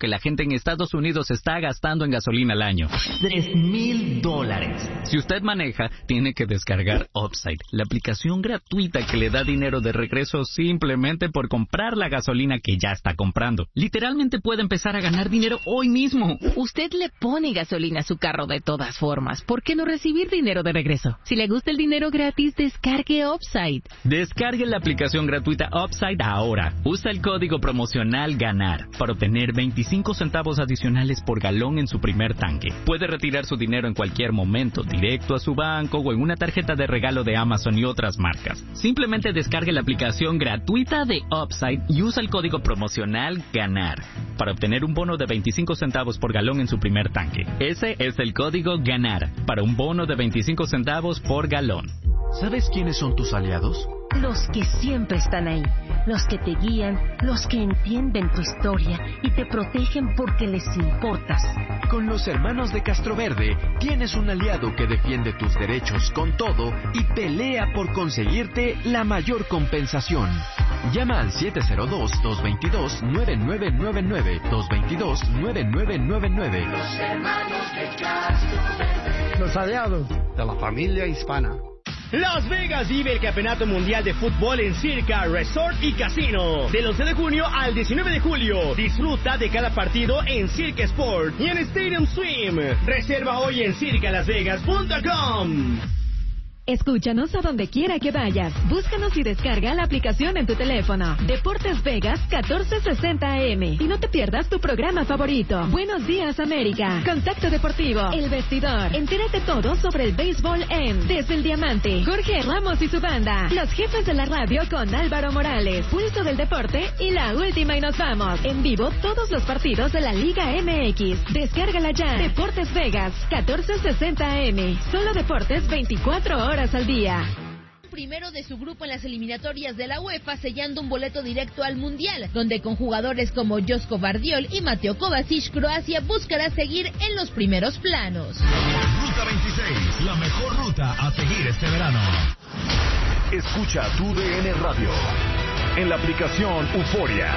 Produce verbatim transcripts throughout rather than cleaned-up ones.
que la gente en Estados Unidos está gastando en gasolina al año. Tres mil dólares. Si usted maneja, tiene que descargar Upside, la aplicación gratuita que le da dinero de regreso simplemente por comprar la gasolina que ya está comprando. Literalmente puede empezar a ganar dinero hoy mismo. Usted le pone gasolina a su carro de todas formas. ¿Por qué no recibir dinero de regreso? Si le gusta el dinero gratis, descargue Upside. Descargue la aplicación gratuita Upside ahora. Usa el código promocional GANAR para obtener veinticinco centavos adicionales por galón en su primer tanque. Puede retirar su dinero en cualquier momento, directo a su banco o en una tarjeta de regalo de Amazon y otras marcas. Simplemente descargue la aplicación gratuita de Upside y usa el código promocional GANAR para obtener un bono de veinticinco centavos por galón en su primer tanque. Ese es el código GANAR para un bono de veinticinco centavos por galón. ¿Sabes quiénes son tus aliados? Los que siempre están ahí, los que te guían, los que entienden tu historia y te protegen porque les importas. Con los hermanos de Castroverde tienes un aliado que defiende tus derechos con todo y pelea por conseguirte la mayor compensación. Llama al siete cero dos, dos dos dos, nueve nueve nueve nueve, dos dos dos, nueve nueve nueve nueve. Los hermanos de Castroverde. Los aliados de la familia hispana. Las Vegas vive el Campeonato Mundial de Fútbol en Circa, Resort y Casino. Del once de junio al diecinueve de julio. Disfruta de cada partido en Circa Sport y en Stadium Swim. Reserva hoy en circa las vegas punto com. Escúchanos a donde quiera que vayas. Búscanos y descarga la aplicación en tu teléfono. Deportes Vegas catorce sesenta A M. Y no te pierdas tu programa favorito. Buenos días, América. Contacto Deportivo. El Vestidor. Entérate todo sobre el béisbol en Desde el Diamante. Jorge Ramos y su banda. Los jefes de la radio con Álvaro Morales. Pulso del Deporte y la última y nos vamos. En vivo todos los partidos de la Liga M X. Descárgala ya. Deportes Vegas catorce sesenta A M. Solo deportes veinticuatro horas al día. Primero de su grupo en las eliminatorias de la UEFA, sellando un boleto directo al Mundial, donde con jugadores como Josko Vardiol y Mateo Kovacic, Croacia buscará seguir en los primeros planos. Ruta veintiséis, la mejor ruta a seguir este verano. Escucha tu D N Radio en la aplicación Euforia.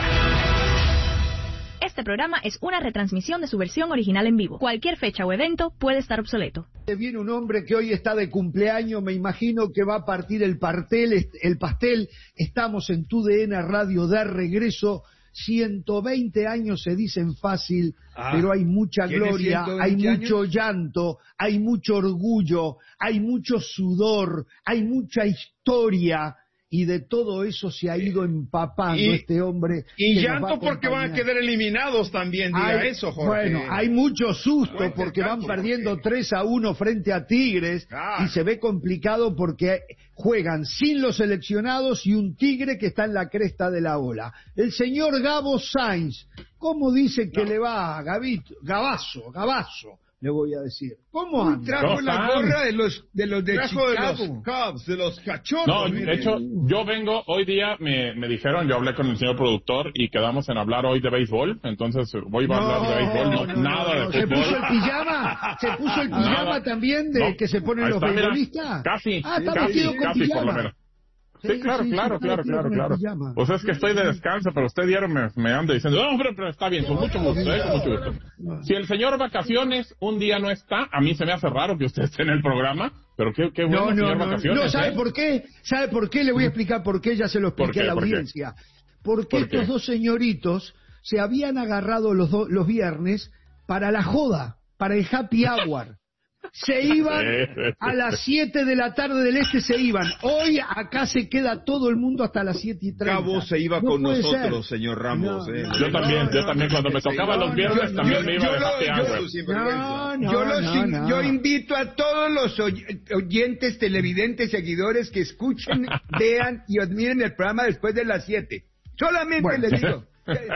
Este programa es una retransmisión de su versión original en vivo. Cualquier fecha o evento puede estar obsoleto. Viene un hombre que hoy está de cumpleaños, me imagino que va a partir el pastel, el pastel. Estamos en tu D N Radio de regreso. ciento veinte años se dicen fácil, ah, pero hay mucha gloria, hay mucho años? llanto, hay mucho orgullo, hay mucho sudor, hay mucha historia. Y de todo eso se ha ido empapando y, este hombre. Y llanto porque van a quedar eliminados también, diga hay, eso, Jorge. Bueno, hay mucho susto porque van perdiendo tres a uno frente a Tigres ah. y se ve complicado porque juegan sin los seleccionados y un Tigre que está en la cresta de la ola. El señor Gabo Sainz, ¿cómo dice que no. le va a Gabito? Gabazo, Gabazo. Le voy a decir. ¿Cómo anda? Trajo la gorra de los de los de Chicago. De los Cubs, de los cachorros. No, de hecho, yo vengo, hoy día me, me dijeron, yo hablé con el señor productor y quedamos en hablar hoy de béisbol, entonces voy a hablar no, de béisbol, no, no, nada no, no. de fútbol. ¿Se puso el pijama? ¿Se puso el pijama nada. también de no. que se ponen los beisbolistas? Casi, ah, está casi, metido con casi pijama. por lo menos. Sí, Sí, claro, sí, claro, sí, claro, claro, claro. Pues es que estoy de descanso, pero usted diario me, me anda diciendo, no, hombre, pero está bien, con mucho gusto, ¿eh? Con mucho gusto. Si el señor vacaciones un día no está, a mí se me hace raro que usted esté en el programa, pero qué, qué bueno, no, no, señor no, vacaciones. No, ¿sabe ¿eh? por qué? ¿Sabe por qué? Le voy a explicar por qué, ya se lo expliqué a la audiencia. Porque ¿Por estos dos señoritos se habían agarrado los, do, los viernes para la joda, para el happy hour. Se iban a las siete de la tarde del este, se iban. Hoy acá se queda todo el mundo hasta las siete y treinta. Cabo se iba no con nosotros, ser. señor Ramos. No, eh. Yo también, no, yo también cuando me tocaba los viernes yo, también yo, me iba de happy hour. No, no, yo, los, no, no. yo invito a todos los oyentes, televidentes, seguidores que escuchen, vean y admiren el programa después de las siete. Solamente bueno. les digo.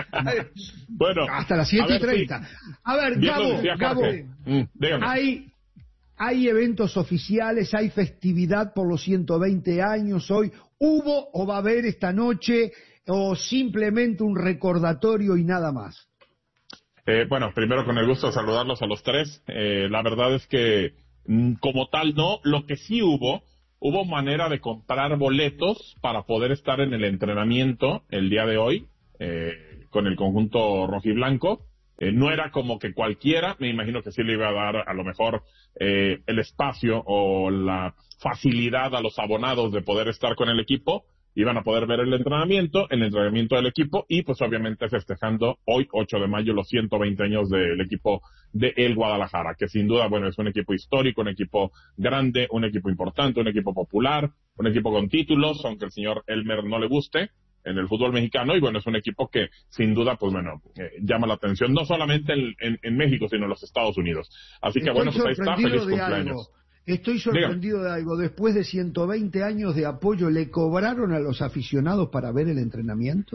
Bueno, hasta las siete y treinta. A ver, Gabo, Gabo, mm, hay... Hay eventos oficiales, hay festividad por los ciento veinte años hoy. ¿Hubo o va a haber esta noche o simplemente un recordatorio y nada más? Eh, bueno, primero con el gusto de saludarlos a los tres. Eh, la verdad es que como tal no. Lo que sí hubo, hubo manera de comprar boletos para poder estar en el entrenamiento el día de hoy eh, con el conjunto rojiblanco. Eh, no era como que cualquiera, me imagino que sí le iba a dar a lo mejor eh, el espacio o la facilidad a los abonados de poder estar con el equipo. Iban a poder ver el entrenamiento, el entrenamiento del equipo y pues obviamente festejando hoy, ocho de mayo, los ciento veinte años del equipo de el Guadalajara, que sin duda, bueno, es un equipo histórico, un equipo grande, un equipo importante, un equipo popular, un equipo con títulos, aunque el señor Elmer no le guste en el fútbol mexicano, y bueno, es un equipo que sin duda, pues bueno, eh, llama la atención, no solamente en, en, en México, sino en los Estados Unidos. Así que Estoy bueno, pues ahí está, feliz cumpleaños. Algo. Estoy sorprendido Dígame. de algo. Después de ciento veinte años de apoyo, ¿le cobraron a los aficionados para ver el entrenamiento?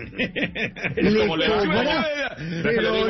¿Le cobraron? Pero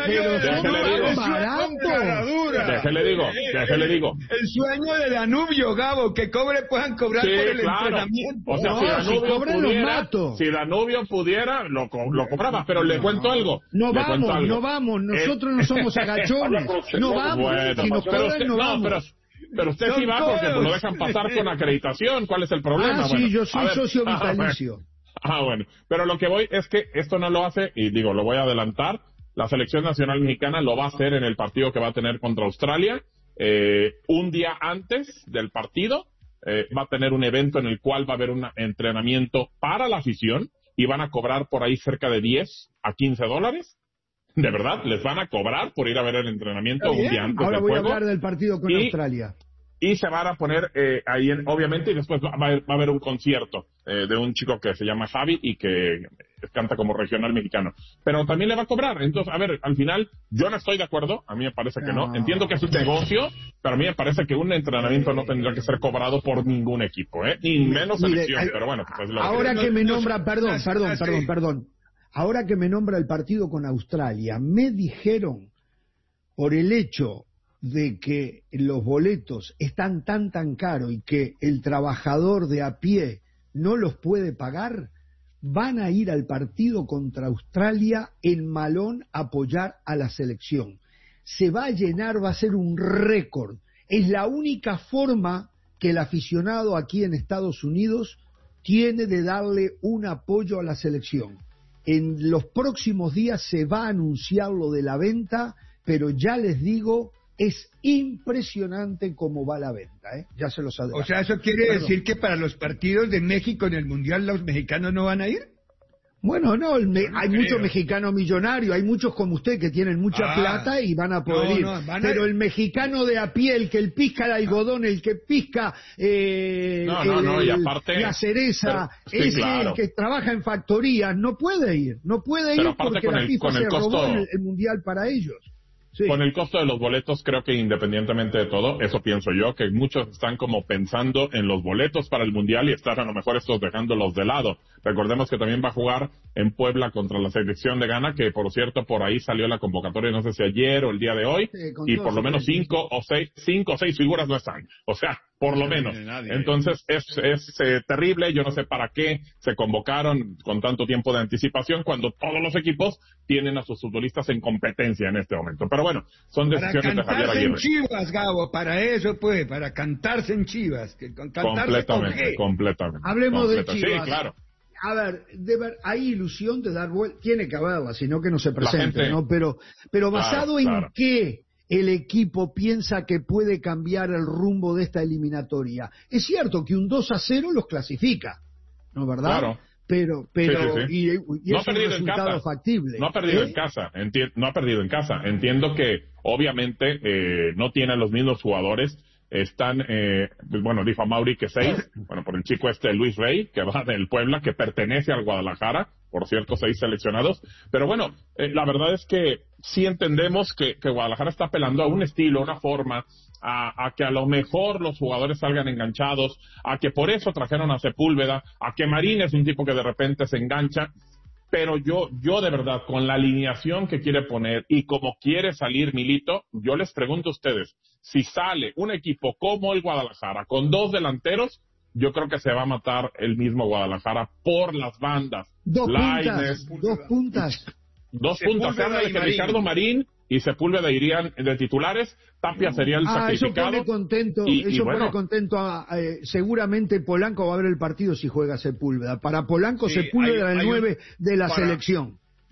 le barato. Déjele digo, déjele digo. El sueño de Danubio, Gabo, que cobre puedan cobrar sí, por el claro. entrenamiento. O sea, no, si Danubio si pudiera, si Danubio pudiera, lo, lo cobraba, pero le cuento algo. No le vamos, algo. no vamos, nosotros eh. no somos agachones. No vamos, bueno, si nos cobran, usted, no no, vamos. Pero, Pero usted sí va porque lo dejan pasar con acreditación. ¿Cuál es el problema? Ah, sí, bueno, yo soy ver, socio vitalicio. Ah, bueno. Pero lo que voy es que esto no lo hace, y digo, lo voy a adelantar, la selección nacional mexicana lo va a hacer en el partido que va a tener contra Australia. Eh, un día antes del partido eh, va a tener un evento en el cual va a haber un entrenamiento para la afición y van a cobrar por ahí cerca de diez a quince dólares. De verdad, les van a cobrar por ir a ver el entrenamiento un día antes Ahora del voy juego. a hablar del partido con y, Australia. Y se van a poner eh, ahí, en, obviamente, y después va a haber, va a haber un concierto eh, de un chico que se llama Javi y que canta como regional mexicano. Pero también le va a cobrar. Entonces, a ver, al final, yo no estoy de acuerdo. A mí me parece que no. no. Entiendo que es un negocio, pero a mí me parece que un entrenamiento no tendría que ser cobrado por ningún equipo, ¿eh? Ni menos Mire, selección. hay, pero bueno, pues lo ahora que, que no, me no, nombra, no, perdón, no, perdón, no, perdón, sí. perdón. Ahora que me nombra el partido con Australia, me dijeron, por el hecho de que los boletos están tan tan caros y que el trabajador de a pie no los puede pagar, van a ir al partido contra Australia en Malón a apoyar a la selección. Se va a llenar, va a ser un récord. Es la única forma que el aficionado aquí en Estados Unidos tiene de darle un apoyo a la selección. En los próximos días se va a anunciar lo de la venta, pero ya les digo, es impresionante cómo va la venta, ¿eh? Ya se los adelanto. O sea, ¿eso quiere Perdón. decir que para los partidos de México en el Mundial los mexicanos no van a ir? Bueno, no, el me, no hay creo. muchos mexicanos millonarios, hay muchos como usted que tienen mucha ah, plata y van a poder no, ir. No, van pero a... el mexicano de a pie, el que el pisca el algodón, el que pisca eh, no, no, el, no, y aparte, la cereza, pero, sí, ese claro. el que trabaja en factorías, no puede ir, no puede pero ir porque con la el, FIFA con el se costo... robó el, el mundial para ellos. Sí. Con el costo de los boletos, creo que independientemente de todo, eso pienso yo, que muchos están como pensando en los boletos para el Mundial y están a lo mejor estos dejándolos de lado. Recordemos que también va a jugar en Puebla contra la selección de Ghana, que por cierto por ahí salió la convocatoria, no sé si ayer o el día de hoy, sí, y por lo menos cinco o seis, cinco o seis figuras no están. O sea, por lo menos. Entonces es, es eh, terrible, yo no sé para qué se convocaron con tanto tiempo de anticipación cuando todos los equipos tienen a sus futbolistas en competencia en este momento. Pero bueno, son decisiones de Javier Aguirre. Para cantarse en Chivas, Gabo, para eso pues, para cantarse en Chivas. Que con, completamente, con completamente. Hablemos completamente. de Chivas. Sí, claro. A ver, de ver, hay ilusión de dar vuelta, tiene que haberla, sino que no se presente, gente, ¿no? Pero, pero basado claro, en claro. qué el equipo piensa que puede cambiar el rumbo de esta eliminatoria. Es cierto que un dos a cero los clasifica, ¿no verdad? Claro. Pero, pero, sí, sí, sí. y, y no es un resultado factible. No ha perdido ¿eh? en casa, enti- no ha perdido en casa. Entiendo que, obviamente, eh, no tiene los mismos jugadores. Están, eh, bueno, dijo a Mauri que seis, bueno, por el chico este Luis Rey, que va del Puebla, que pertenece al Guadalajara, por cierto, seis seleccionados. Pero bueno, eh, la verdad es que sí entendemos que, que Guadalajara está apelando a un estilo, una forma, a, a que a lo mejor los jugadores salgan enganchados, a que por eso trajeron a Sepúlveda, a que Marín es un tipo que de repente se engancha. Pero yo, yo de verdad, con la alineación que quiere poner y como quiere salir Milito, yo les pregunto a ustedes, si sale un equipo como el Guadalajara con dos delanteros, yo creo que se va a matar el mismo Guadalajara por las bandas. Dos Lainez, puntas, dos puntas. Dos puntas. Se habla de que Marín. Ricardo Marín y Sepúlveda irían de titulares, Tapia sería el ah, sacrificado. Eso pone contento, y, eso y bueno, pone contento a, eh, seguramente Polanco va a ver el partido si juega Sepúlveda. Para Polanco, sí, Sepúleda era el nueve de la para, selección.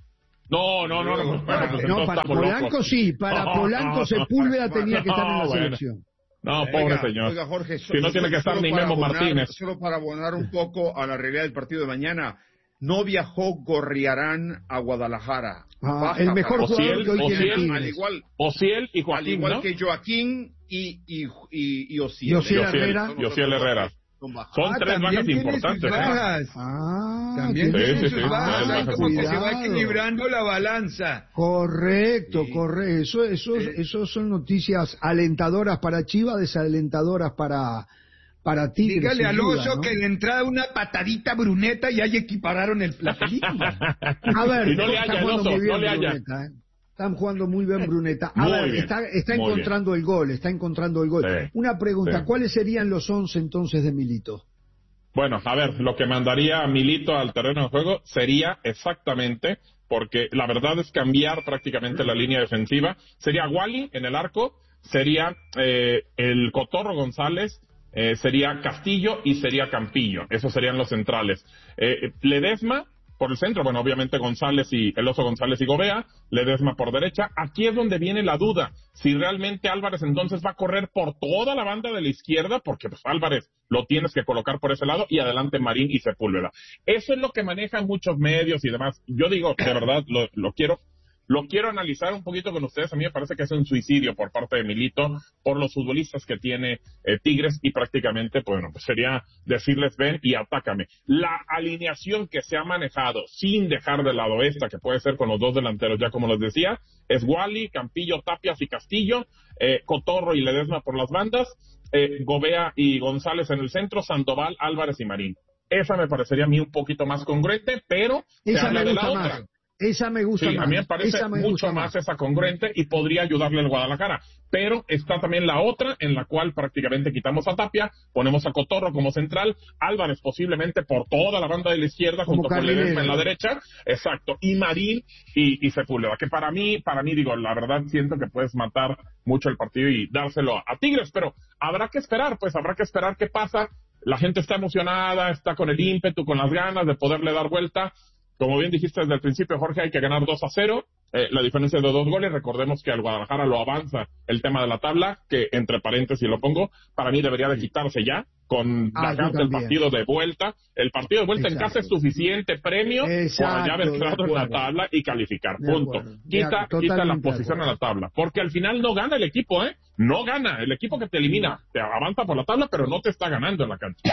No, no, no, no. Bueno, pues no, para Polanco locos. Sí, para no, Polanco no, Sepúlveda no, tenía que estar en la bueno. selección. No, pobre oiga, señor. Oiga, Jorge, si no tiene que estar ni Memo abonar, Martínez. Solo para abonar un poco a la realidad del partido de mañana. No viajó Gorriarán a Guadalajara. Ah, Baja, el mejor jugador que hoy Ociel, tiene al igual, Ociel y Joaquín, al igual ¿no? que Joaquín y, y, y, y Ociel. Y Ociel Herrera. Y Ociel Herrera. Son ah, tres bajas importantes. Bajas. Ah, también tiene sí, sus sí, bajas. sí, Como que se va equilibrando la balanza. Correcto, sí. correcto. Eso, eso, sí. eso son noticias alentadoras para Chivas, desalentadoras para, para Tigres. Dígale al duda, oso ¿no? que de entrada una patadita Bruneta y ahí equipararon el, la película. A ver, y no le haya el oso, no le haya. Bruneta, ¿eh? Están jugando muy bien Bruneta. A muy ver, bien, está, está encontrando bien. el gol, está encontrando el gol. Sí, Una pregunta, sí. ¿cuáles serían los once entonces de Milito? Bueno, a ver, lo que mandaría a Milito al terreno de juego sería exactamente, porque la verdad es cambiar prácticamente la línea defensiva. Sería Wally en el arco, sería eh, el Cotorro González, eh, sería Castillo y sería Campillo. Esos serían los centrales. Eh, Ledesma por el centro, bueno, obviamente González y el Oso González y Gobea, Ledesma por derecha. Aquí es donde viene la duda, si realmente Álvarez entonces va a correr por toda la banda de la izquierda, porque pues Álvarez lo tienes que colocar por ese lado y adelante Marín y Sepúlveda. Eso es lo que manejan muchos medios y demás. Yo digo, de verdad, lo, lo quiero Lo quiero analizar un poquito con ustedes. A mí me parece que es un suicidio por parte de Milito por los futbolistas que tiene eh, Tigres y prácticamente, bueno, pues sería decirles ven y atácame. La alineación que se ha manejado sin dejar de lado esta, que puede ser con los dos delanteros, ya como les decía, es Wally, Campillo, Tapias y Castillo, eh, Cotorro y Ledesma por las bandas, eh, Gobea y González en el centro, Sandoval, Álvarez y Marín. Esa me parecería a mí un poquito más congruente, pero se Esa habla me de la gusta otra. más. Esa me gusta sí, más. a mí me parece esa me mucho más, más esa congruente y podría ayudarle al Guadalajara. Pero está también la otra, en la cual prácticamente quitamos a Tapia, ponemos a Cotorro como central, Álvarez posiblemente por toda la banda de la izquierda, como junto con Ledesma en la derecha, exacto, y Marín y, y Sepúlveda, que para mí, para mí digo, la verdad siento que puedes matar mucho el partido y dárselo a Tigres, pero habrá que esperar, pues habrá que esperar qué pasa. La gente está emocionada, está con el ímpetu, con las ganas de poderle dar vuelta. Como bien dijiste desde el principio, Jorge, hay que ganar dos a cero. Eh, la diferencia es de dos goles. Recordemos que al Guadalajara lo avanza el tema de la tabla, que entre paréntesis lo pongo, para mí debería de quitarse ya, con ah, el partido de vuelta. El partido de vuelta Exacto. en casa es suficiente premio Exacto, para ya haber quedado en la tabla y calificar. Punto. Quita, quita la posición a la tabla. Porque al final no gana el equipo, ¿eh? No gana. El equipo que te elimina te avanza por la tabla, pero no te está ganando en la cancha.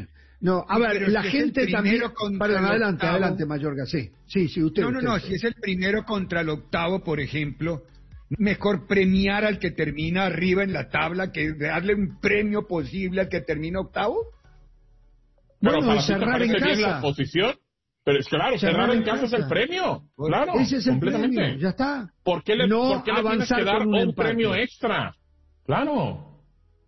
No, a ver, la gente también... Perdón, adelante, octavo. adelante, Mayorga, sí. Sí, sí, usted... No, no, usted, no, usted. si es el primero contra el octavo, por ejemplo, mejor premiar al que termina arriba en la tabla que darle un premio posible al que termina octavo. Pero bueno, para cerrar en casa. Bien la posición, pero es claro, cerrar, cerrar en casa, casa es el premio. Claro, ese es el completamente. premio, ya está. ¿Por qué le, no ¿por qué le tienes que dar un, un premio extra? Claro.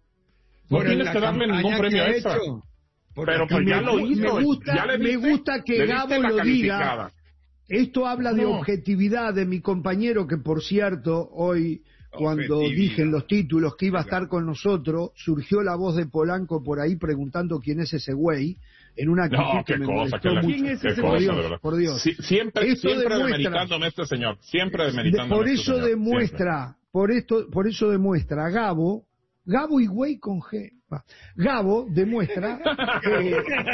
No Por tienes que darle ningún premio extra. Hecho. Pero pues ya lo hizo. Me gusta, ya le diste, me gusta que Gabo lo diga. Esto habla no. de objetividad de mi compañero, que por cierto, hoy, cuando dije en los títulos que iba a estar con nosotros, surgió la voz de Polanco por ahí preguntando quién es ese güey, en una actitud no, que qué me cosa, molestó qué mucho. ¿Quién es ese por, cosa, Dios, de por Dios, sí, siempre, esto siempre demuestra, demeritándome este señor, siempre demeritándome de, por este eso señor, demuestra, por esto, por eso demuestra Gabo, Gabo y güey con G. Gabo demuestra eh,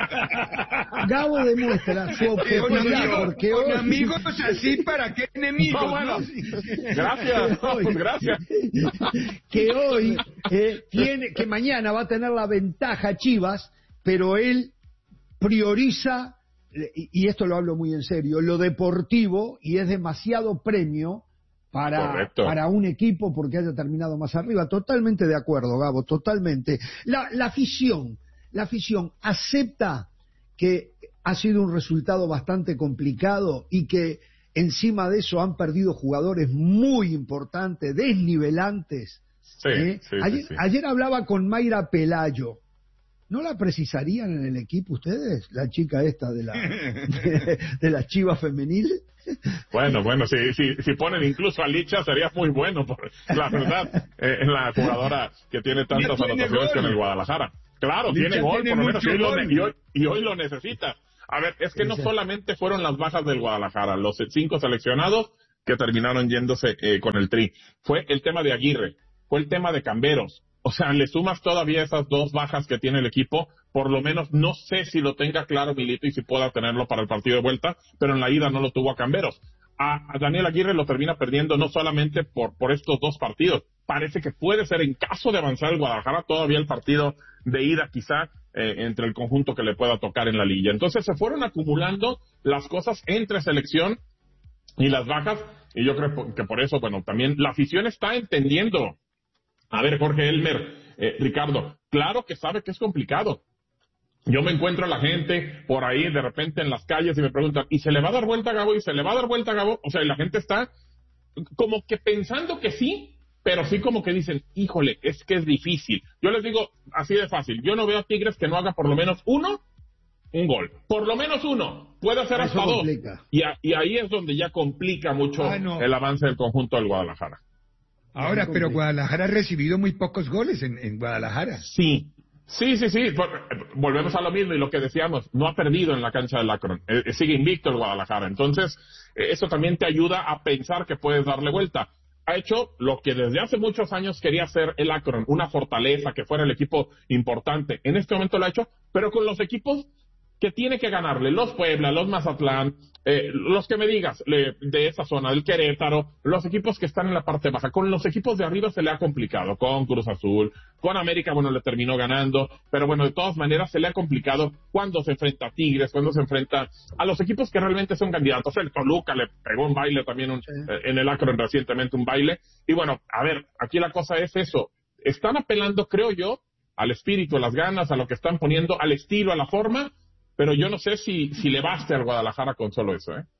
Gabo demuestra su objetividad porque con hoy, amigos así para qué enemigos, no, bueno, ¿no? gracias hoy, gracias que hoy eh, tiene que mañana va a tener la ventaja Chivas, pero él prioriza, y esto lo hablo muy en serio, lo deportivo, y es demasiado premio para, para un equipo porque haya terminado más arriba. Totalmente de acuerdo, Gabo, totalmente. La, la afición, la afición acepta que ha sido un resultado bastante complicado y que encima de eso han perdido jugadores muy importantes, desnivelantes. Sí, ¿eh? sí, ayer, sí, sí. ayer hablaba con Mayra Pelayo. ¿No la precisarían en el equipo ustedes? La chica esta de la de, de la Chivas femenil. Bueno, bueno, si, si, si ponen incluso a Licha sería muy bueno, por, la verdad, eh, es la jugadora que tiene tantas anotaciones con el Guadalajara. Claro, Licha tiene gol, tiene por lo menos, y hoy, lo, gol. y, hoy, y hoy lo necesita. A ver, es que no solamente fueron las bajas del Guadalajara, los cinco seleccionados que terminaron yéndose eh, con el Tri. Fue el tema de Aguirre, fue el tema de Camberos. O sea, le sumas todavía esas dos bajas que tiene el equipo, por lo menos no sé si lo tenga claro Milito y si pueda tenerlo para el partido de vuelta, pero en la ida no lo tuvo a Camberos. A, a Daniel Aguirre lo termina perdiendo no solamente por, por estos dos partidos, parece que puede ser, en caso de avanzar el Guadalajara, todavía el partido de ida quizá eh, entre el conjunto que le pueda tocar en la liga. Entonces se fueron acumulando las cosas entre selección y las bajas, y yo creo que por eso, bueno, también la afición está entendiendo. A ver, Jorge Elmer, eh, Ricardo, claro que sabe que es complicado. Yo me encuentro a la gente por ahí de repente en las calles y me preguntan, ¿y se le va a dar vuelta a Gabo? ¿Y se le va a dar vuelta a Gabo? O sea, y la gente está como que pensando que sí, pero sí como que dicen, híjole, es que es difícil. Yo les digo así de fácil, yo no veo a Tigres que no haga por lo menos uno, un gol. Por lo menos uno, puede hacer hasta dos. Y, a, y ahí es donde ya complica mucho ah, no. el avance del conjunto del Guadalajara. Ahora, pero Guadalajara ha recibido muy pocos goles en, en Guadalajara. Sí. Sí, sí, sí, volvemos a lo mismo y lo que decíamos, no ha perdido en la cancha del Akron, eh, sigue invicto el Guadalajara, entonces eh, eso también te ayuda a pensar que puedes darle vuelta. Ha hecho lo que desde hace muchos años quería hacer el Akron, una fortaleza, que fuera el equipo importante, en este momento lo ha hecho, pero con los equipos que tiene que ganarle, los Puebla, los Mazatlán, eh, los que me digas, le, de esa zona, del Querétaro, los equipos que están en la parte baja, con los equipos de arriba se le ha complicado, con Cruz Azul, con América, bueno, le terminó ganando, pero bueno, de todas maneras se le ha complicado cuando se enfrenta a Tigres, cuando se enfrenta a los equipos que realmente son candidatos. El Toluca le pegó un baile también un, sí. eh, en el Akron recientemente un baile, y bueno, a ver, aquí la cosa es eso, están apelando, creo yo, al espíritu, a las ganas, a lo que están poniendo, al estilo, a la forma, pero yo no sé si, si le baste al Guadalajara con solo eso, ¿eh?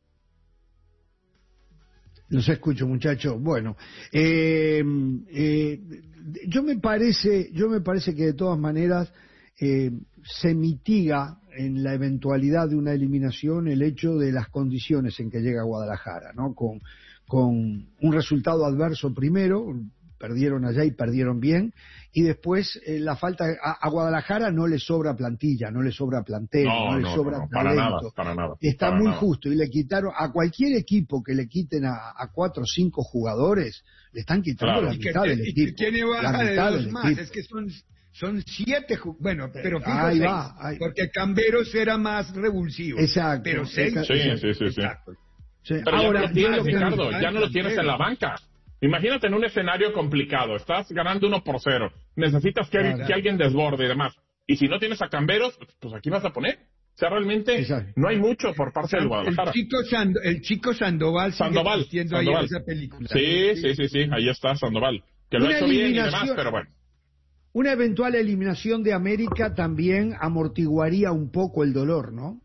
Los escucho, muchachos. Bueno, eh, eh, yo me parece, yo me parece que de todas maneras eh, se mitiga en la eventualidad de una eliminación el hecho de las condiciones en que llega Guadalajara, ¿no? Con, con un resultado adverso primero, perdieron allá y perdieron bien, y después eh, la falta a, a Guadalajara no le sobra plantilla, no le sobra plantel, no, no le no, sobra no, talento, para nada, para nada, está para muy nada. justo, y le quitaron a cualquier equipo que le quiten a, a cuatro o cinco jugadores, le están quitando claro. la ¿Y mitad que, del y equipo, que tiene baja la de mitad dos del más, equipo. Es que son son siete, bueno, pero fíjate, ahí va, ahí. porque Camberos era más revulsivo, exacto, pero seis, sí, sí, sí, sí. Sí. Pero ahora ya no lo tienes, lo que... Ricardo, ya no lo tienes en la banca. Imagínate en un escenario complicado, estás ganando uno por cero, necesitas que, claro. que alguien desborde y demás, y si no tienes a Camberos, pues aquí vas a poner. O sea, realmente exacto. no hay mucho por parte del Guadalajara. El chico, Sand el chico Sandoval sigue Sandoval, Sandoval. ahí en esa película. Sí, sí, sí, sí, ahí está Sandoval, que lo ha hecho bien y demás, pero bueno. Una eventual eliminación de América también amortiguaría un poco el dolor, ¿no?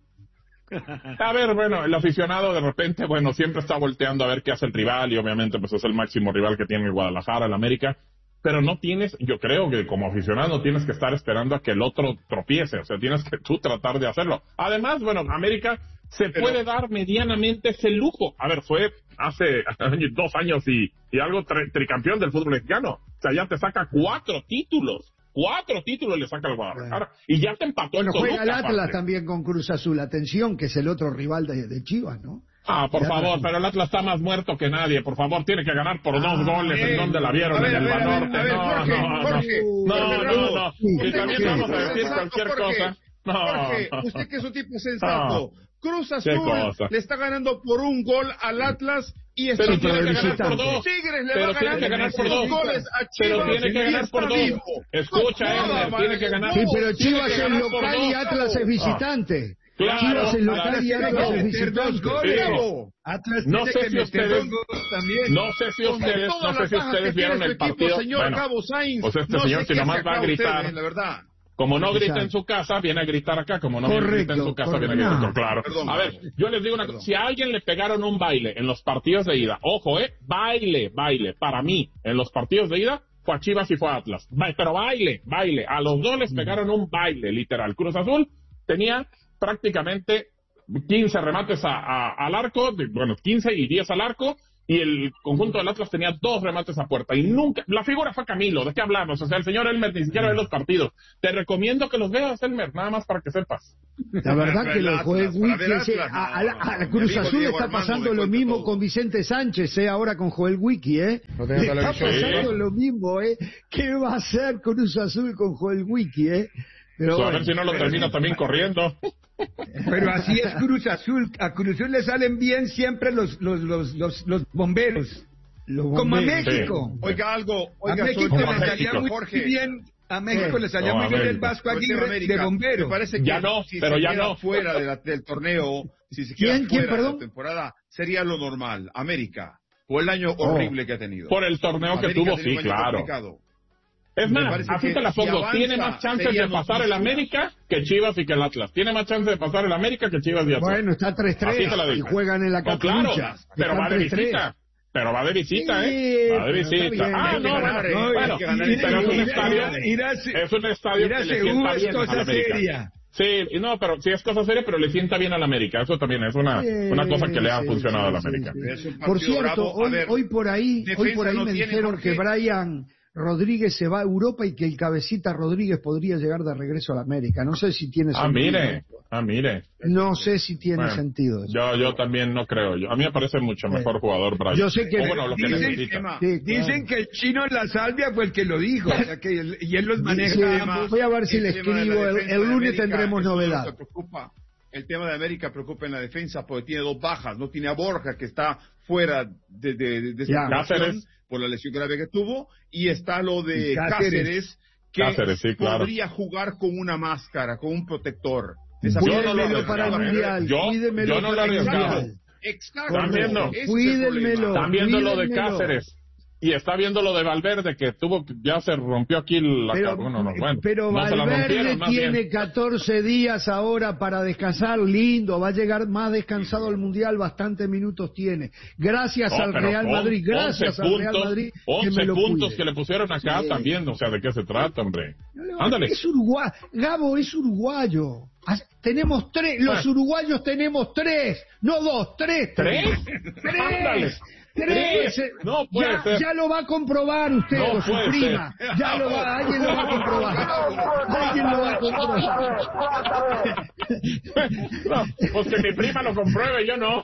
A ver, bueno, el aficionado de repente, bueno, siempre está volteando a ver qué hace el rival y obviamente pues es el máximo rival que tiene el Guadalajara, el América, pero no tienes, yo creo que como aficionado no tienes que estar esperando a que el otro tropiece, o sea, tienes que tú tratar de hacerlo. Además, bueno, América se pero... puede dar medianamente ese lujo. A ver, fue hace dos años y, y algo tri tricampeón del fútbol mexicano, o sea, ya te saca cuatro títulos. Cuatro títulos le saca el Guadalajara. Y ya te empató bueno, el Toluca. Juega el Atlas aparte. También con Cruz Azul. Atención, que es el otro rival de, de Chivas, ¿no? Ah, por el favor, Atlas. Pero el Atlas está más muerto que nadie. Por favor, tiene que ganar por ah, dos goles. Eh, ¿En donde la vieron? Ver, en el Banorte. No, Jorge, no, Jorge, no, Jorge, no, no, no. Sí, Y también vamos a decir cualquier Jorge, cosa. No, Jorge, no. usted que es un tipo sensato. No. Cruz Azul le está ganando por un gol al Atlas y está pero tiene que ganar por dos. Tigres le pero va a ganar, tiene que ganar por dos goles a Chivas. Pero tiene que ganar por dos. Vivo. Escucha, Edner, tiene que ganar. Sí, pero Chivas es local y Atlas es visitante. Claro, Chivas es local y Atlas es visitante. Atlas no tiene sé que si meter ustedes, dos también. No sé si ustedes, no sé si ustedes vieron el partido. Señor Bueno, Cabo Sainz, pues este no señor si nomás va a gritar. Usted, la verdad. Como no grita en su casa, viene a gritar acá. Como no correcto, grita en su casa, correcto. viene a gritar. Claro. Perdón, a ver, yo les digo una cosa. Si a alguien le pegaron un baile en los partidos de ida, ojo, eh, baile, baile, para mí, en los partidos de ida, fue a Chivas y fue a Atlas. Pero baile, baile. A los dos les pegaron un baile, literal. Cruz Azul tenía prácticamente quince remates a, a, al arco, de, bueno, quince y diez al arco, y el conjunto del Atlas tenía dos remates a puerta y nunca, la figura fue Camilo, ¿de qué hablamos? O sea, el señor Elmer ni siquiera ve los partidos. Te recomiendo que los veas, Elmer, nada más para que sepas. La verdad que lo juez Wiki, a, a, a, a Cruz Azul está pasando lo mismo con Vicente Sánchez, eh, ahora con Joel Wiki, eh. Le está pasando lo mismo, eh. ¿Qué va a hacer Cruz Azul con Joel Wiki, eh? Pero bueno, a ver si no lo termina también corriendo. Pero así es Cruz Azul. A Cruz Azul le salen bien siempre los los los los, los bomberos. Los bomberos. Como a México. Sí. Oiga algo. Oiga, a México le salía muy Jorge. bien. A México eh, le salía no, muy bien el Vasco Aguirre de bombero. Me parece que ya no, si pero se ya queda no. fuera de la, del torneo, si se queda ¿Quién, fuera quién, perdón? de la temporada, sería lo normal. América. O el año horrible oh. que ha tenido. Por el torneo América que tuvo, sí, claro. Complicado. Es más, así te la pongo, si avanza, tiene más chances de pasar el América que Chivas y que el Atlas. Tiene más chances de pasar el América que Chivas y Atlas. Bueno, está tres tres y juegan en la Capilucha. No, claro, pero va de visita. Pero va de visita, sí, ¿eh? Va de visita. Ah, no, ganar, bueno, no, bueno pero es un estadio, es un estadio que le sienta bien a la América. Sí, no, pero sí es cosa seria, pero le sienta bien a la América. Eso también es una, sí, una cosa que le ha sí, funcionado sí, a la América. Sí, sí. Por cierto, hoy, ver, hoy por ahí, hoy por ahí no me dijeron que Brian Rodríguez se va a Europa y que el cabecita Rodríguez podría llegar de regreso a la América. No sé si tiene ah, sentido. Mire, ah, mire. No sé si tiene bueno, sentido eso. Yo, yo también no creo. Yo, a mí me parece mucho mejor eh, jugador Brian. Yo sé que, o bueno, lo que dicen, necesita. Sí, dicen que el chino en la salvia fue el que lo dijo. O sea que él, y él los maneja. Sí, además, voy a ver si le escribo. El, el lunes tendremos novedad. Lo que preocupa. El tema de América preocupa en la defensa porque tiene dos bajas. No tiene a Borja, que está fuera de, de, de, de circulación por la lesión grave que tuvo, y está lo de Cáceres, Cáceres que Cáceres, sí, claro. podría jugar con una máscara, con un protector. Cuídenmelo para el Mundial. Yo, yo no lo arriesgaba. Exacto. Están viendo, cuídenmelo. Están viendo lo de Cáceres. Y está viendo lo de Valverde, que tuvo, ya se rompió aquí la pero, bueno, no, bueno, pero no Valverde tiene catorce días ahora para descansar, lindo, va a llegar más descansado al Mundial, bastantes minutos tiene. Gracias no, al Real con, Madrid, gracias al Real Madrid. once que me lo puntos cuide. Que le pusieron acá sí. También, o sea, ¿de qué se trata, hombre? No, ándale. Es uruguayo, Gabo es uruguayo. Tenemos tres, los uruguayos tenemos tres, no dos, tres. ¿Tres? Tres. Ándale. Tres. No puede ya, ser. ya lo va a comprobar usted no o su prima. Ser. Ya lo va, alguien lo va a comprobar. Alguien lo va a comprobar. No, pues que mi prima lo compruebe, yo no.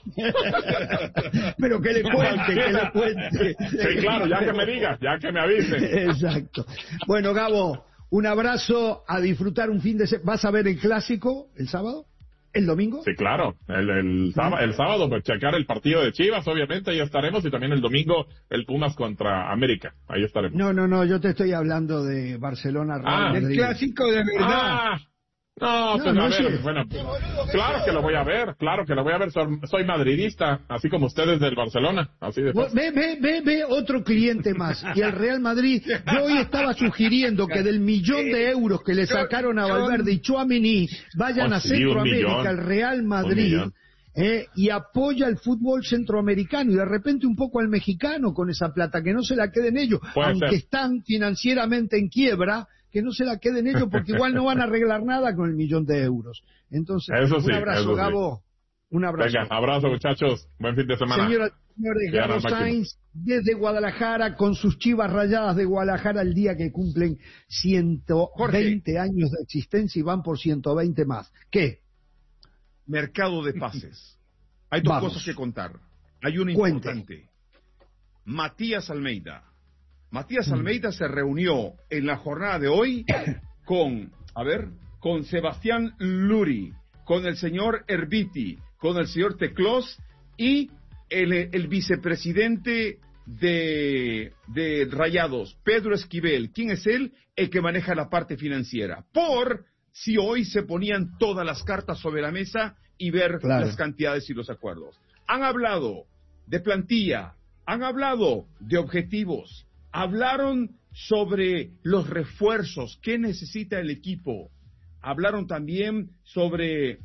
Pero que le cuente, que le cuente. Sí, claro, ya que me diga, ya que me avise. Exacto. Bueno, Gabo, un abrazo, a disfrutar un fin de semana. ¿Vas a ver el clásico el sábado? ¿El domingo? Sí, claro. El, el, sábado, el sábado, pues checar el partido de Chivas, obviamente, ahí estaremos. Y también el domingo, el Pumas contra América. Ahí estaremos. No, no, no, yo te estoy hablando de Barcelona. Ah, el clásico de verdad. Ah, no, pues no, a ver, bueno, claro que lo voy a ver, claro que lo voy a ver. Soy, soy madridista, así como ustedes del Barcelona. Así de fácil. Ve, ve, ve, ve, otro cliente más. Y el Real Madrid, yo hoy estaba sugiriendo que del millón de euros que le sacaron a Valverde y Tchouaméni vayan oh, a sí, Centroamérica, al Real Madrid. Eh, y apoya el fútbol centroamericano y de repente un poco al mexicano con esa plata, que no se la queden ellos, Puede aunque ser. Están financieramente en quiebra, que no se la queden ellos porque igual no van a arreglar nada con el millón de euros. Entonces, eso sí, un abrazo, Gabo. Sí. Un abrazo. Venga, abrazo, muchachos. Buen fin de semana. Señoras y señores, Gabo Sainz desde Guadalajara con sus Chivas Rayadas de Guadalajara el día que cumplen ciento veinte Jorge. Años de existencia y van por ciento veinte más. ¿Qué? Mercado de pases. Hay dos Vamos. Cosas que contar. Hay una Cuente. Importante. Matías Almeida. Matías Almeida se reunió en la jornada de hoy con, a ver, con Sebastián Luri, con el señor Herbiti, con el señor Teclós y el, el vicepresidente de, de Rayados, Pedro Esquivel. ¿Quién es él? El que maneja la parte financiera. Por si hoy se ponían todas las cartas sobre la mesa y ver claro. las cantidades y los acuerdos. Han hablado de plantilla, han hablado de objetivos, hablaron sobre los refuerzos, qué necesita el equipo. Hablaron también sobre,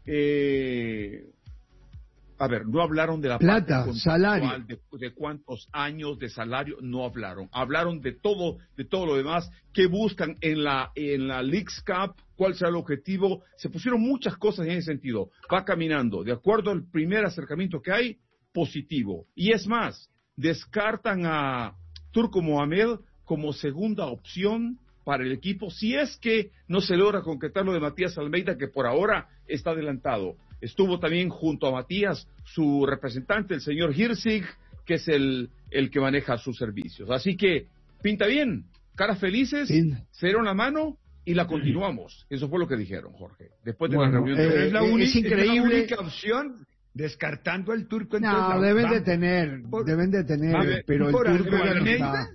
eh, a ver, no hablaron de la plata, parte salario, de, de cuántos años de salario, no hablaron. Hablaron de todo, de todo lo demás, qué buscan en la en la Leagues Cup, cuál será el objetivo. Se pusieron muchas cosas en ese sentido. Va caminando, de acuerdo al primer acercamiento que hay, positivo. Y es más, descartan a Turco Mohamed como segunda opción para el equipo, si es que no se logra concretar lo de Matías Almeida, que por ahora está adelantado. Estuvo también junto a Matías su representante, el señor Hirsig, que es el, el que maneja sus servicios. Así que pinta bien, caras felices, sí. Se dieron la mano y la continuamos. Eso fue lo que dijeron, Jorge, después de bueno, la reunión. Eh, de... es, la uni- es increíble. Es la única opción, descartando al turco. No, deben de tener, por, deben de tener, ver, pero el turco ya no está.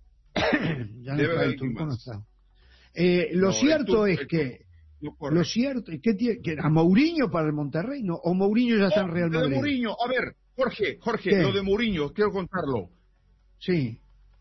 Ya no está, el turco no está. Eh, lo no, cierto turco, es que, no lo cierto es que, tiene, que a Mourinho para el Monterrey, ¿no? O Mourinho ya está oh, en Real Madrid. De Mourinho, a ver, Jorge, Jorge, ¿qué? Lo de Mourinho, quiero contarlo. Sí.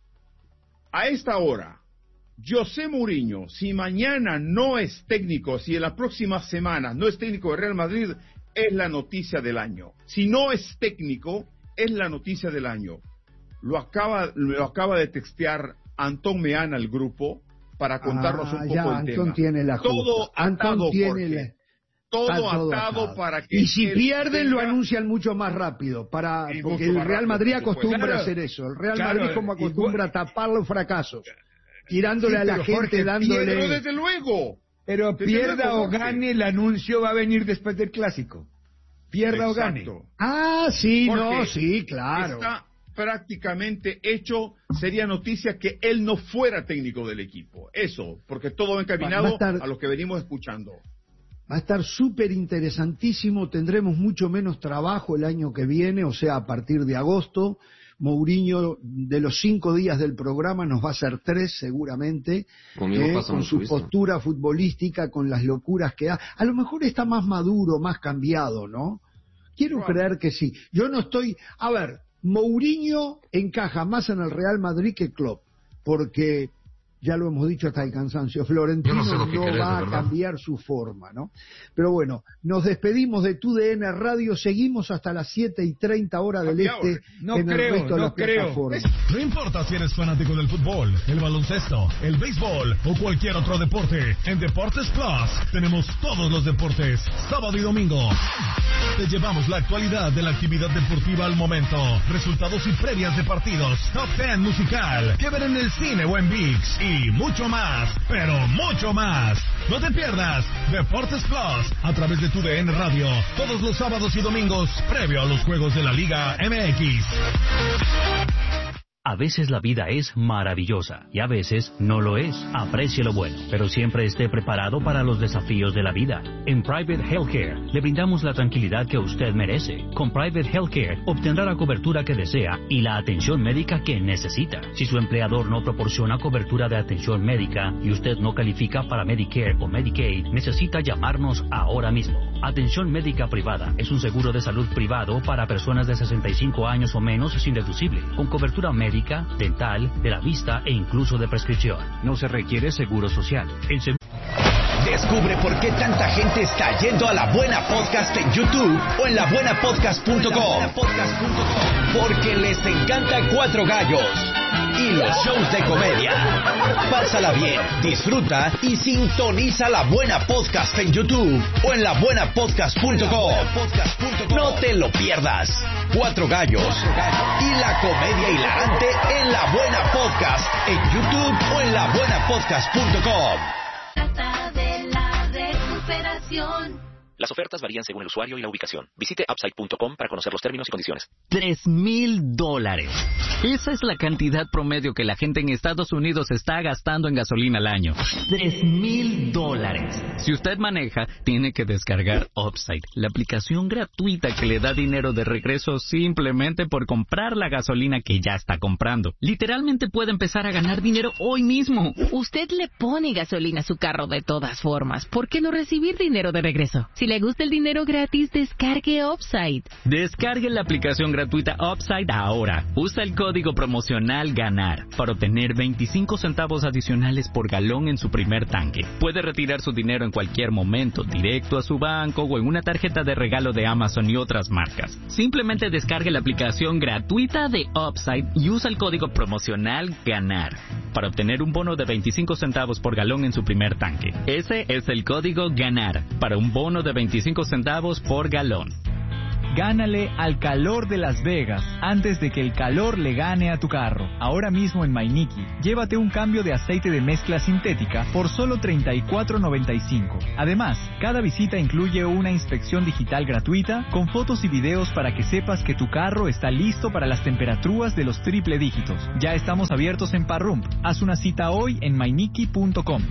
A esta hora, José Mourinho, si mañana no es técnico, si en la próxima semana no es técnico de Real Madrid, es la noticia del año. Si no es técnico, es la noticia del año. Lo acaba, lo acaba de textear Antón Meana al grupo para contarnos ah, un poco ya, el Antón tema. Tiene la todo Antón atado, tiene la... todo, todo atado, atado para que... Y si pierden, tenga... lo anuncian mucho más rápido, para porque el Real Madrid rápido, acostumbra claro, a hacer eso. El Real claro, Madrid como acostumbra igual... a tapar los fracasos, tirándole sí, a la gente, Jorge, dándole... Pero desde luego. Pero desde pierda luego, o gane, el anuncio va a venir después del Clásico. Pierda Exacto. o gane. Ah, sí, Jorge, no, sí, claro. Está prácticamente hecho, sería noticia que él no fuera técnico del equipo. Eso, porque todo va encaminado va a, estar, a lo que venimos escuchando. Va a estar súper interesantísimo, tendremos mucho menos trabajo el año que viene, o sea, a partir de agosto. Mourinho, de los cinco días del programa, nos va a hacer tres seguramente, eh, con su postura futbolística, con las locuras que da. A lo mejor está más maduro, más cambiado, ¿no? Quiero wow. creer que sí. Yo no estoy... A ver, Mourinho encaja más en el Real Madrid que Klopp, porque ya lo hemos dicho hasta el cansancio, Florentino no, sé no querés, va a cambiar su forma, ¿no? Pero bueno, nos despedimos de Tu D N Radio, seguimos hasta las siete y treinta hora del este no en creo, el resto de no las creo. plataformas. No importa si eres fanático del fútbol, el baloncesto, el béisbol o cualquier otro deporte, en Deportes Plus tenemos todos los deportes, sábado y domingo. Te llevamos la actualidad de la actividad deportiva al momento, resultados y previas de partidos, top diez musical, que ver en el cine o en ViX y mucho más, pero mucho más. No te pierdas Deportes Plus a través de Tu D N Radio, todos los sábados y domingos, previo a los juegos de la Liga M X. A veces la vida es maravillosa y a veces no lo es. Aprecie lo bueno, pero siempre esté preparado para los desafíos de la vida. En Private Healthcare le brindamos la tranquilidad que usted merece. Con Private Healthcare obtendrá la cobertura que desea y la atención médica que necesita. Si su empleador no proporciona cobertura de atención médica y usted no califica para Medicare o Medicaid, necesita llamarnos ahora mismo. Atención médica privada es un seguro de salud privado para personas de sesenta y cinco años o menos sin deducible, con cobertura médica, dental, de la vista e incluso de prescripción. No se requiere seguro social. El seguro... Descubre por qué tanta gente está yendo a La Buena Podcast en YouTube o en la buena podcast punto com. Porque les encanta Cuatro Gallos y los shows de comedia. Pásala bien, disfruta y sintoniza La Buena Podcast en YouTube o en la buena podcast punto com. No te lo pierdas. Cuatro Gallos y la comedia hilarante en La Buena Podcast en YouTube o en la buena podcast punto com. Las ofertas varían según el usuario y la ubicación. Visite upside punto com para conocer los términos y condiciones. Tres mil dólares. Esa es la cantidad promedio que la gente en Estados Unidos está gastando en gasolina al año. Tres mil dólares. Si usted maneja, tiene que descargar Upside, la aplicación gratuita que le da dinero de regreso simplemente por comprar la gasolina que ya está comprando. Literalmente puede empezar a ganar dinero hoy mismo. Usted le pone gasolina a su carro de todas formas. ¿Por qué no recibir dinero de regreso? Si le gusta el dinero gratis, descargue Upside. Descargue la aplicación gratuita Upside ahora. Usa el código promocional GANAR para obtener veinticinco centavos adicionales por galón en su primer tanque. Puede retirar su dinero en cualquier momento, directo a su banco o en una tarjeta de regalo de Amazon y otras marcas. Simplemente descargue la aplicación gratuita de Upside y usa el código promocional GANAR para obtener un bono de veinticinco centavos por galón en su primer tanque. Ese es el código GANAR para un bono de veinticinco centavos por galón. Gánale al calor de Las Vegas antes de que el calor le gane a tu carro. Ahora mismo en Mainiki, llévate un cambio de aceite de mezcla sintética por solo treinta y cuatro noventa y cinco. Además, cada visita incluye una inspección digital gratuita con fotos y videos para que sepas que tu carro está listo para las temperaturas de los triple dígitos. Ya estamos abiertos en Parrump. Haz una cita hoy en mainiki punto com.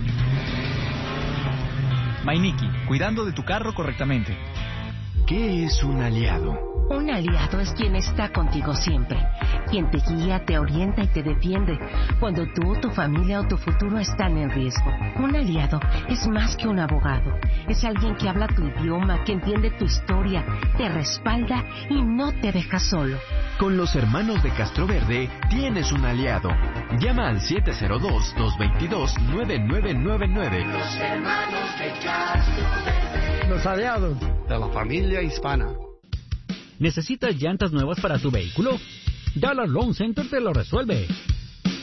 Mainiki, cuidando de tu carro correctamente. ¿Qué es un aliado? Un aliado es quien está contigo siempre, quien te guía, te orienta y te defiende cuando tú, tu familia o tu futuro están en riesgo. Un aliado es más que un abogado, es alguien que habla tu idioma, que entiende tu historia, te respalda y no te deja solo. Con los hermanos de Castroverde tienes un aliado. Llama al siete cero dos, dos dos dos, nueve nueve nueve nueve. Los hermanos de Castroverde. Los aliados de la familia hispana. ¿Necesitas llantas nuevas para tu vehículo? Dollar Loan Center te lo resuelve.